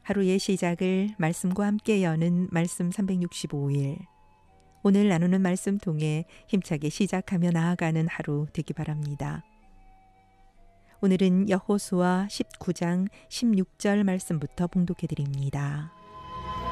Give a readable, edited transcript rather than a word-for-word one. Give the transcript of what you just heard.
하루의 시작을 말씀과 함께 여는 말씀 365일. 오늘 나누는 말씀 통해 힘차게 시작하며 나아가는 하루 되기 바랍니다. 오늘은 여호수아 19장 16절 말씀부터 봉독해 드립니다.